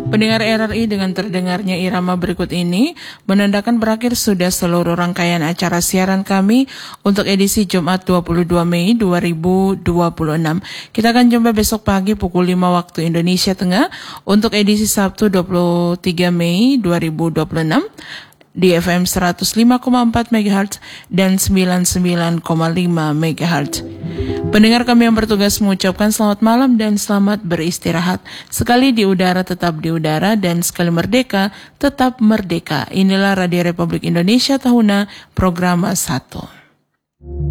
Pendengar RRI, dengan terdengarnya irama berikut ini menandakan berakhir sudah seluruh rangkaian acara siaran kami untuk edisi Jumat 22 Mei 2026. Kita akan jumpa besok pagi pukul 5 waktu Indonesia Tengah untuk edisi Sabtu 23 Mei 2026 di FM 105,4 MHz dan 99,5 MHz. Pendengar kami yang bertugas mengucapkan selamat malam dan selamat beristirahat. Sekali di udara tetap di udara dan sekali merdeka tetap merdeka. Inilah Radio Republik Indonesia Tahuna, program 1.